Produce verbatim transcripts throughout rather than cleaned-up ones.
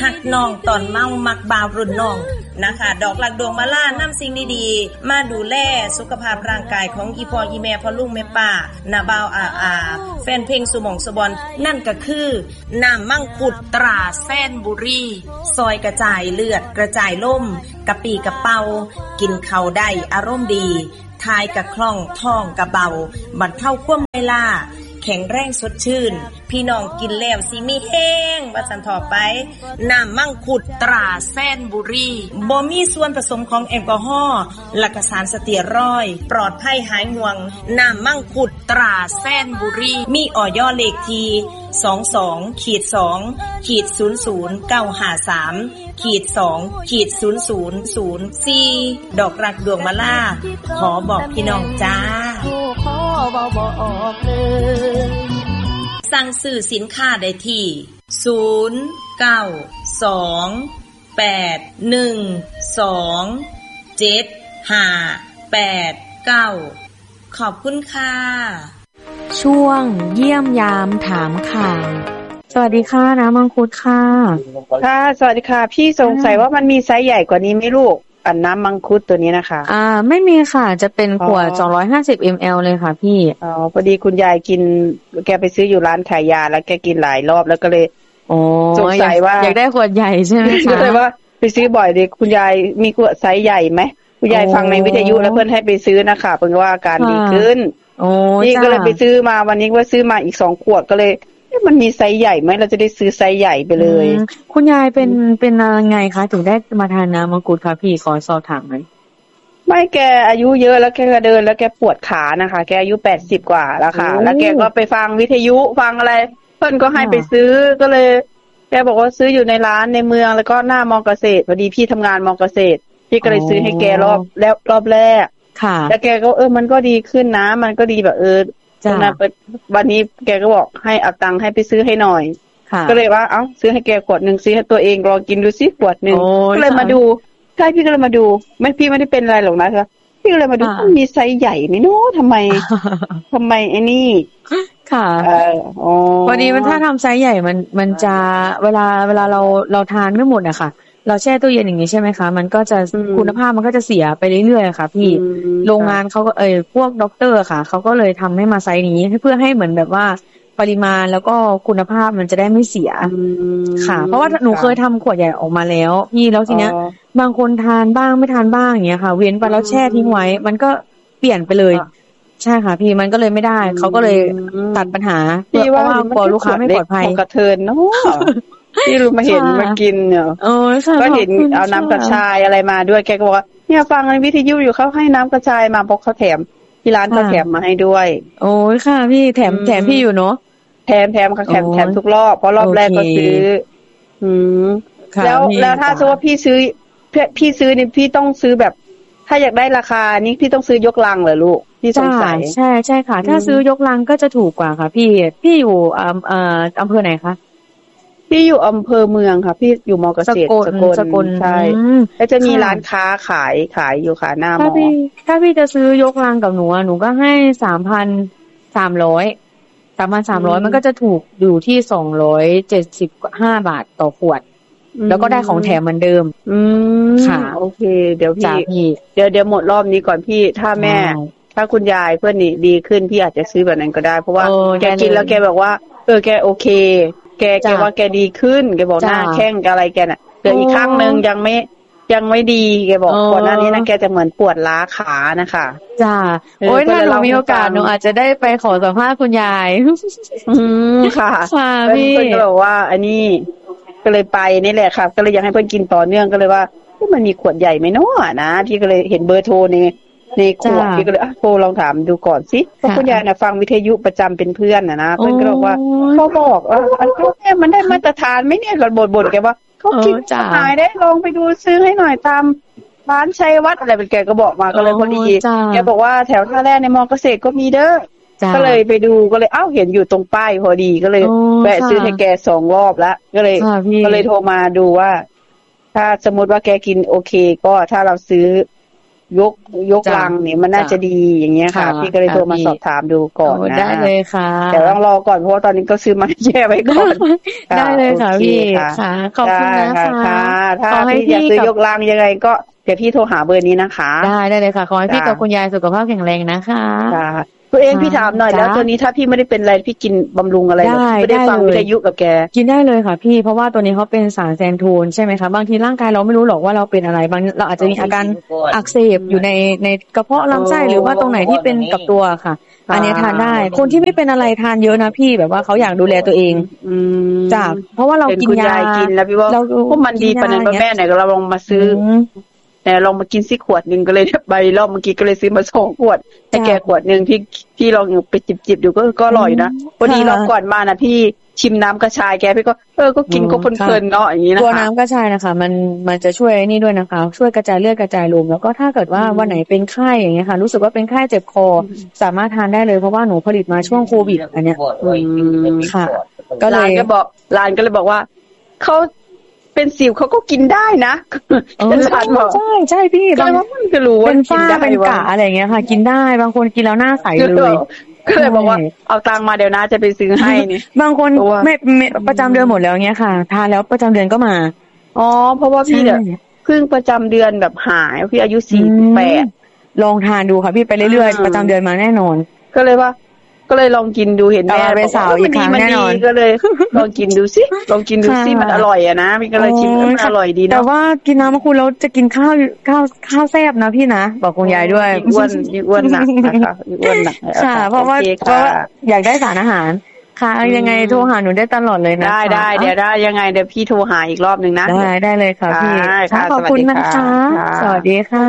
หักน้องตอนเมามักบ่าวรุ่นน้องนะคะดอกหลักดวงมาล่านำสิ่งดีๆมาดูแลสุขภาพร่างกายของอีพ่ออีแม่พ่อลุงแม่ป้าน้าบ่าวอาอาแฟนเพลงสุหม่องสุบอนนั่นก็คือน้ำมังคุดตราแสนบุรีซอยกระจายเลือดกระจายล่มกะปีกะเป่ากินข้าวได้อารมณ์ดีทายกะคล่องท้องกะเบาบรรเทาความเมื่อยล้าแข็งแรงสดชื่นพี่น้องกินแล้วสิมีแห้งว่าสันต่อไปน้ำมังคุดตราแสนบุรีบ่มีส่วนผสมของแอลกอฮอล์และก็สารสเตียรอยด์ปลอดภัยหายห่วงน้ำมังคุดตราแสนบุรีมีอย.เลขที่ สองสอง สอง ศูนย์ ศูนย์ เก้า ห้า สาม สอง ศูนย์ ศูนย์ ศูนย์ สี่ ดอกรักดวงมาล่าขอบอกพี่น้องจ้าขอบอกบอกเลยสั่งซื้อสินค้าได้ที่ศูนย์ เก้า สอง แปด หนึ่ง สอง เจ็ด ห้า แปด เก้าขอบคุณค่ะช่วงเยี่ยมยามถามข่าวสวัสดีค่ะน้ำมังคุดค่ะค่ะสวัสดีค่ะพี่สงสัยว่ามันมีไซส์ใหญ่กว่านี้ไหมลูกอันน้ำมังคุดตัวนี้นะคะอ่าไม่มีค่ะจะเป็นขวดสองร้อยห้าสิบมิลลิลิตร เลยค่ะพี่อ๋อพอดีคุณยายกินแกไปซื้ออยู่ร้านขายยาแล้วแกกินหลายรอบแล้วก็เลยโอ้สงสัยว่าอยากได้ขวดใหญ่ใช่ไหมคะก็เลยว่าไปซื้อบ่อยดิคุณยายมีขวดไซส์ใหญ่ไหมคุณยายฟังในวิทยุแล้วเพื่อนให้ไปซื้อนะคะเพิ่นว่าอาการดีขึ้นโอ้นี่ก็เลยไปซื้อมาวันนี้ว่าซื้อมาอีกสองขวดก็เลยมันมีไซส์ใหญ่ไหมเราจะได้ซื้อไซส์ใหญ่ไปเลยคุณยายเป็นเป็นไงคะถึงได้มาทานน้ำมังคุดคะพี่ขอสอบถามหน่อยไม่แกอายุเยอะแล้วแกก็เดินแล้วแกปวดขานะคะแกอายุแปดสิบกว่าแล้วค่ะแล้วแกก็ไปฟังวิทยุฟังอะไรเพิ่นก็ให้ไปซื้อก็เลยแกบอกว่าซื้ออยู่ในร้านในเมืองแล้วก็หน้ามอเกษตรพอดีพี่ทำงานมอเกษตรพี่ก็เลยซื้อให้แกรอบแล้วรอบแรกค่ะแล้วแกก็เออมันก็ดีขึ้นนะมันก็ดีแบบเออนะวันนี้แกก็บอกให้เอาตังค์ให้ไปซื้อให้หน่อยก็เลยว่าเอ้าซื้อให้แกขวดนึงซื้อให้ตัวเองลองกินดูสิขวดนึงก็เลยมาดูใช่พี่ก็เลยมาดูไม่พี่ไม่ได้เป็นอะไรหรอกนะคะพี่ก็เลยมาดูมันมีไซส์ใหญ่มั้ยเนาะทำไมทำไมไอ้นี่ค่ะเอออ๋อพอดีมันถ้าทำไซส์ใหญ่มันมันจะเวลาเวลาเราเราทานไม่หมดอะค่ะเราแช่ตู้เย็นอย่างงี้ใช่ไหมคะมันก็จะคุณภาพมันก็จะเสียไปเรื่อยๆค่ะพี่โรงงานเขาก็เอ่ยพวกด็อกเตอร์ค่ะเขาก็เลยทำให้มาไซส์นี้เพื่อให้เหมือนแบบว่าปริมาณแล้วก็คุณภาพมันจะได้ไม่เสียค่ะเพราะว่าหนูเคยทำขวดใหญ่ออกมาแล้วพี่แล้วทีเนี้ยบางคนทานบ้างไม่ทานบ้างอย่างเงี้ยค่ะเว้นไปแล้วแช่ทิ้งไว้มันก็เปลี่ยนไปเลยใช่ค่ะพี่มันก็เลยไม่ได้เขาก็เลยตัดปัญหาเพราะว่ากลัวลูกค้าไม่ปลอดภัยกระเทินเนาะที่รู้มาเห็นมากินเนี่ยก็เห็นเอาน้ำกระชายอะไรมาด้วยแกก็บอกว่าเนี่ยฟังในวิทยุอยู่เขาให้น้ำกระชายมาเพราะเขาแถมที่ร้านเขาแถมมาให้ด้วยโอ้ยค่ะพี่แถมแถมพี่อยู่เนาะแถมแถมค่ะแถมแถมทุกรอบเพราะรอบแรกก็ซื้ออืมแล้วแล้วถ้าสมมุติว่าพี่ซื้อพี่ซื้อนี่พี่ต้องซื้อแบบถ้าอยากได้ราคานี้พี่ต้องซื้อยกลังเหรอลูกพี่สงสัยใช่ใช่ค่ะถ้าซื้อยกลังก็จะถูกกว่าค่ะพี่พี่อยู่อ่าอ่าอำเภอไหนคะพี่อยู่อำเภอเมืองค่ะพี่อยู่มอเกษตรสกลสกลใช่แล้วจะมีร้านค้าขายขายอยู่ค่ะหน้ามอถ้าพี่ถ้าพี่จะซื้อยกลังกับหนูหนูก็ให้ สามพันสามร้อย สามพันสามร้อย มันก็จะถูกอยู่ที่สองร้อยเจ็ดสิบห้าบาทต่อขวดแล้วก็ได้ของแถมเหมือนเดิมอืมค่ะโอเคเดี๋ยวพี่เดี๋ยวเดี๋ยวหมดรอบนี้ก่อนพี่ถ้าแม่ถ้าคุณยายเพื่อนนี่ดีขึ้นพี่อาจจะซื้อแบบนั้นก็ได้เพราะว่าแกกินแล้วแกบอกว่าเออแกโอเคแกแกว่าแกดีขึ้นแกบอกหน้าแข้งอะไรแกน่ะเดี๋ยวอีกครั้งนึงยังไม่ยังไม่ดีแกบอกก่อนหน้านี้นะแกจะเหมือนปวดล้าขานะคะจ้าโอ้ยถ้าหนูมีโอกาสหนูอาจจะได้ไปขอสัมภาษณ์คุณยายอืมค่ะค่ะพี่เพิ่นก็บอกว่าอันนี้ก็เลยไปนี่แหละค่ะก็เลยอยากให้เพิ่นกินต่อเนื่องก็เลยว่ามันมีขวดใหญ่ไหมเนาะนะพี่ก็เลยเห็นเบอร์โทรในในขวดพี่ก็เลยอ่ะโทรลองถามดูก่อนสิเพราะคุณยายน่ะฟังวิทยุประจำเป็นเพื่อนน่ะนะเพิ่นก็บอกว่าเขาบอกว่าอันเขาแค่มันได้มาตรฐานมั้ยเนี่ยก็บ่นๆแกว่าเขาคิดหายได้ลองไปดูซื้อให้หน่อยตามร้านชัยวัฒน์อะไรเป็นแกก็บอกมาก็เลยพอดีแกบอกว่าแถวท่าแร่ในมอเกษตรก็มีเด้อก็เลยไปดูก็เลยอ้าวเห็นอยู่ตรงป้ายพอดีก็เลยแวะซื้อให้แกสองรอบแล้วก็เลยก็เลยโทรมาดูว่าถ้าสมมุติว่าแกกินโอเคก็ถ้าเราซื้อยกยกลังเนี่ยมันน่าจะดีอย่างเงี้ยค่ะพี่ก็เลยโทรมาสอบถามดูก่อนนะได้เลยค่ะแต่ต้องรอก่อนเพราะว่าตอนนี้ก็ซื้อมาแช่ไว้ก่อนได้เลยค่ะพี่ค่ะขอบคุณนะคะถ้าพี่อยากซื้อยกลังยังไงก็เดี๋ยวพี่โทรหาเบอร์นี้นะคะได้ได้เลยค่ะขอให้พี่กับคุณยายสุขภาพแข็งแรงนะคะตัวเองพี่ถามหน่อยแล้วตัวนี้ถ้าพี่ไม่ได้เป็นอะไรพี่กินบำรุงอะไรหรอไม่ได้ฟังวิทยุกับแกกินได้เลยค่ะพี่เพราะว่าตัวนี้เขาเป็นสารแซนโทนใช่ไหมคะบางทีร่างกายเราไม่รู้หรอกว่าเราเป็นอะไรบางเราอาจจะมีอาการอักเสบอยู่ในในกระเพาะลำไส้หรือว่าตรงไหนที่เป็นกับตัวค่ะอันนี้ทานได้คนที่ไม่เป็นอะไรทานเยอะนะพี่แบบว่าเขาอยากดูแลตัวเองจ้ะเพราะว่าเรากินยากินแล้วพี่ว่าพวกมันดีปานนั้นแม่ไหนก็เราลองมาซื้อแต่ลองมากินซิขวดนึงก็เลยใบรอบเมื่อกี้ก็เลยซื้อมาสองขวดแต่แกขวดนึงพี่พี่ลองไปจิบๆดูก็ก็อร่อยนะพอดีรอบก่อนมานะพี่ชิมน้ำกระชายแกพี่ก็เออก็กินก็เพลินๆเนาะอย่างนี้นะคะตัวน้ำกระชายนะคะมันมันจะช่วยนี่ด้วยนะคะช่วยกระจายเลือดกระจายลมแล้วก็ถ้าเกิดว่าวันไหนเป็นไข้อย่างเงี้ยค่ะรู้สึกว่าเป็นไข้เจ็บคอสามารถทานได้เลยเพราะว่าหนูผลิตมาช่วงโควิดอันเนี้ยค่ะก็เลยก็บอกร้านก็เลยบอกว่าเขาเป็นสิวเขาก็กินได้นะใช่ใช่ใช่พี่บางคนก็รู้ว่าเป็นฝ้าเป็นกะอะไรอย่างเงี้ยค่ะกินได้บางคนกินแล้วหน้าใสเลยก็เลยบอกว่าเอาตังมาเดี๋ยวนะจะไปซื้อให้นี่บางคนไม่ประจำเดือนหมดแล้วเงี้ยค่ะทานแล้วประจำเดือนก็มาอ๋อเพราะว่าพี่เนี่ยเพิ่งประจำเดือนแบบหายพี่อายุสี่สิบแปดลองทานดูค่ะพี่ไปเรื่อยๆประจำเดือนมาแน่นอนก็เลยว่าก็เลยลองกินดูเห็นแม่เป็นสาวอีกครั้งแน่นอนก็เลยลองกินดูสิลองกินดูสิมันอร่อยอะนะพี่ก็เลยชิมมันอร่อยดีนะแต่ว่ากินน้ำมะขูดแล้วจะกินข้าวข้าวข้าวแซ่บนะพี่นะบอกคุณยายด้วยอ้วนอ้วนหนักนะคะอ้วนหนักค่ะเพราะว่าก็อยากได้สารอาหารค่ะยังไงโทรหาหนูได้ตลอดเลยนะได้ได้เดี๋ยวได้ยังไงเดี๋ยวพี่โทรหาอีกรอบนึงนะได้ได้เลยค่ะพี่ขอบคุณนะคะสวัสดีค่ะ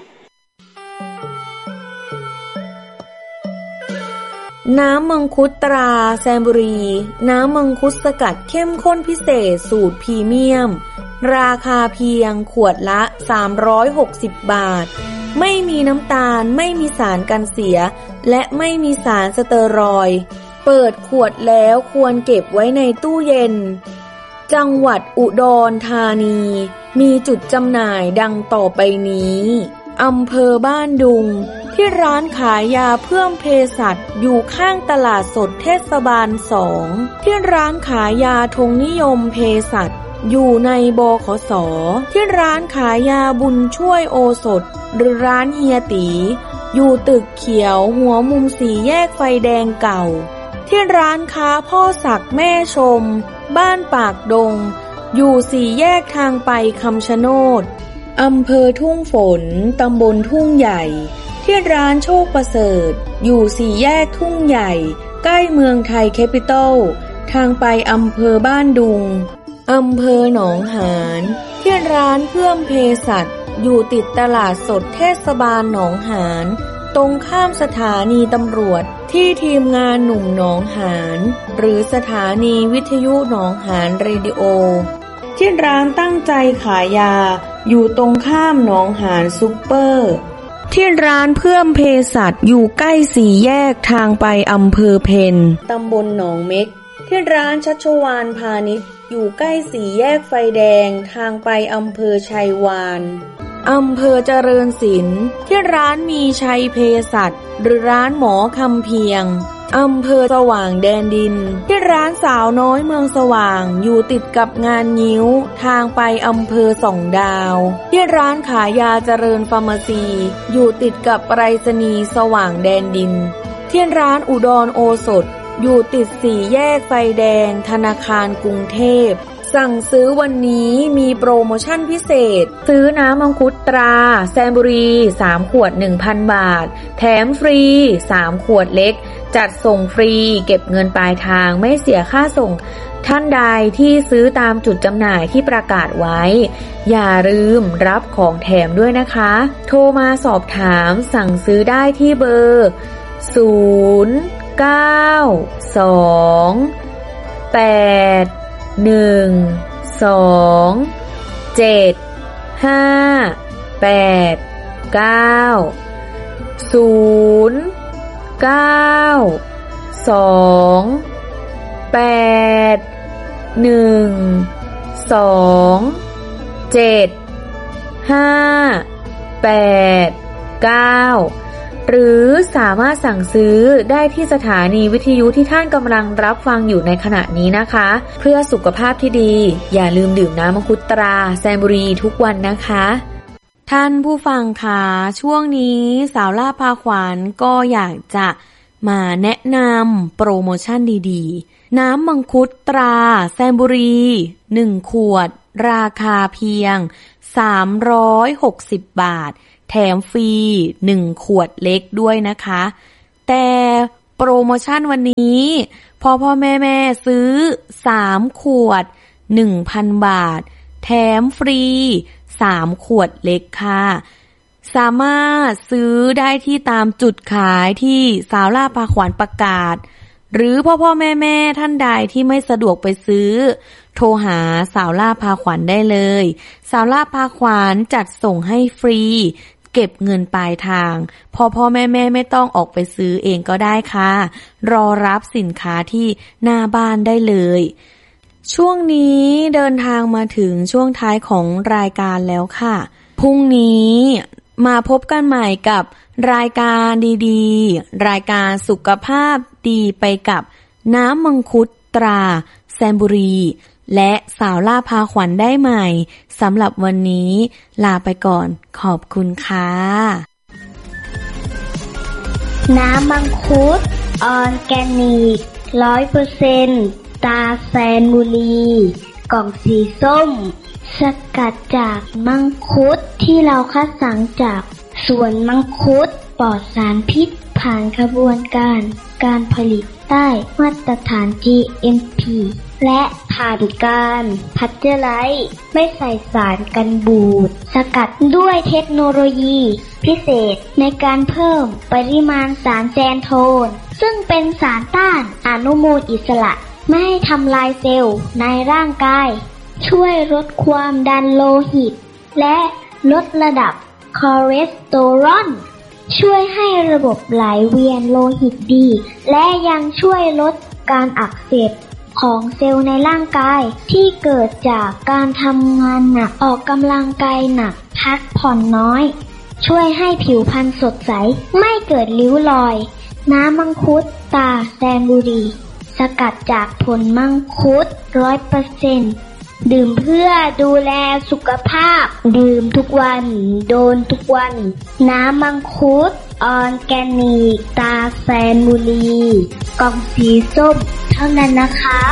น้ำมังคุดตราแซมบุรีน้ำมังคุดสกัดเข้มข้นพิเศษสูตรพรีเมียมราคาเพียงขวดละสามร้อยหกสิบบาทไม่มีน้ำตาลไม่มีสารกันเสียและไม่มีสารสเตอรอยด์เปิดขวดแล้วควรเก็บไว้ในตู้เย็นจังหวัดอุดรธานีมีจุดจำหน่ายดังต่อไปนี้อำเภอบ้านดุงที่ร้านขายยาเพิ่มเภสัชอยู่ข้างตลาดสดเทศบาลสองที่ร้านขายยาธงนิยมเภสัชอยู่ในบขส.ที่ร้านขายยาบุญช่วยโอสถหรือร้านเฮียตีอยู่ตึกเขียวหัวมุมสี่แยกไฟแดงเก่าที่ร้านค้าพ่อศักดิ์แม่ชมบ้านปากดงอยู่สี่แยกทางไปคำชะโนดอำเภอทุ่งฝนตำบลทุ่งใหญ่ที่ร้านโชคประเสริฐอยู่สี่แยกทุ่งใหญ่ใกล้เมืองไทยแคปิตอลทางไปอำเภอบ้านดุงอำเภอหนองหานที่ร้านเพื่อมเภสัชอยู่ติดตลาดสดเทศบาลหนองหานตรงข้ามสถานีตำรวจที่ทีมงานหนุ่มหนองหานหรือสถานีวิทยุหนองหานเรดิโอที่ร้านตั้งใจขายยาอยู่ตรงข้ามหนองหานซุปเปอร์ที่ร้านเพื่อมเภสัชอยู่ใกล้สี่แยกทางไปอำเภอเพนตำบลหนองเม็กที่ร้านชัชวาลพาณิชย์อยู่ใกล้สี่แยกไฟแดงทางไปอำเภอชัยวานอำเภอเจริญศิลป์ที่ร้านมีชัยเภสัชหรือร้านหมอคำเพียงอำเภอสว่างแดนดินที่ร้านสาวน้อยเมืองสว่างอยู่ติดกับงานงิ้วทางไปอำเภอสองดาวที่ร้านขายยาเจริญฟาร์มาซีอยู่ติดกับไปรษณีย์สว่างแดนดินที่ร้านอุดรโอสถอยู่ติดสี่แยกไฟแดงธนาคารกรุงเทพสั่งซื้อวันนี้มีโปรโมชั่นพิเศษซื้อน้ำมังคุดตราแซมบุรีสามขวด หนึ่งพัน บาทแถมฟรีสามขวดเล็กจัดส่งฟรีเก็บเงินปลายทางไม่เสียค่าส่งท่านใดที่ซื้อตามจุดจำหน่ายที่ประกาศไว้อย่าลืมรับของแถมด้วยนะคะโทรมาสอบถามสั่งซื้อได้ที่เบอร์ศูนย์ เก้า สอง แปด หนึ่ง สอง เจ็ด ห้า แปด เก้า ศูนย์ เก้า สอง แปด หนึ่ง สอง เจ็ด ห้า แปดเก้าหรือสามารถสั่งซื้อได้ที่สถานีวิทยุที่ท่านกำลังรับฟังอยู่ในขณะนี้นะคะเพื่อสุขภาพที่ดีอย่าลืมดื่มน้ำมังคุดตราแซนบุรีทุกวันนะคะท่านผู้ฟังคะช่วงนี้สาวล่าพาขวัญก็อยากจะมาแนะนำโปรโมชั่นดีๆน้ำมังคุดตราแซนบุรีหนึ่งขวดราคาเพียงสามร้อยหกสิบบาทแถมฟรีหนึ่งขวดเล็กด้วยนะคะแต่โปรโมชั่นวันนี้พอพ่อแม่แม่ซื้อสามขวด หนึ่งพัน บาทแถมฟรีสามขวดเล็กค่ะสามารถซื้อได้ที่ตามจุดขายที่สาวล่าพาขวัญประกาศหรือพ่อพ่อแม่แม่ท่านใดที่ไม่สะดวกไปซื้อโทรหาสาวล่าพาขวัญได้เลยสาวล่าพาขวัญจัดส่งให้ฟรีเก็บเงินปลายทางพ่อพ่อแม่แม่ไม่ต้องออกไปซื้อเองก็ได้ค่ะรอรับสินค้าที่หน้าบ้านได้เลยช่วงนี้เดินทางมาถึงช่วงท้ายของรายการแล้วค่ะพรุ่งนี้มาพบกันใหม่กับรายการดีๆรายการสุขภาพดีไปกับน้ำมังคุดตราแซนบุรีและสาวล่าพาขวัญได้ใหม่สำหรับวันนี้ลาไปก่อนขอบคุณค่ะน้ำมังคุดออร์แกนิก ร้อยเปอร์เซ็นต์ ตราแซนบุรีกล่องสีส้มสกัดจากมังคุดที่เราคัดสรรจากสวนมังคุดปลอดสารพิษผ่านกระบวนการการผลิตได้มาตรฐาน จี เอ็ม พี และผ่านการพัชเจอร์ไลซ์ไม่ใส่สารกันบูดสกัดด้วยเทคโนโลยีพิเศษในการเพิ่มปริมาณสารแซนโทนซึ่งเป็นสารต้านอนุมูลอิสระไม่ให้ทำลายเซลล์ในร่างกายช่วยลดความดันโลหิตและลดระดับคอเลสเตอรอลช่วยให้ระบบไหลเวียนโลหิตดีและยังช่วยลดการอักเสบของเซลล์ในร่างกายที่เกิดจากการทำงานหนักออกกำลังกายหนักพักผ่อนน้อยช่วยให้ผิวพรรณสดใสไม่เกิดริ้วรอยน้ำมังคุดตราแซนบุรีสกัดจากผลมังคุด ร้อยเปอร์เซ็นต์ ดื่มเพื่อดูแลสุขภาพดื่มทุกวันโดนทุกวันน้ำมังคุดออร์แกนิกตราแซนบุรีกล่องสีส้มเท่านั้นนะครับ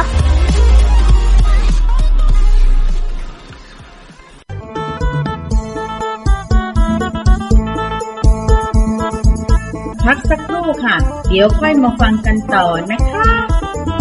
พักสักครู่ค่ะเดี๋ยวค่อยมาฟังกันต่อนะคะ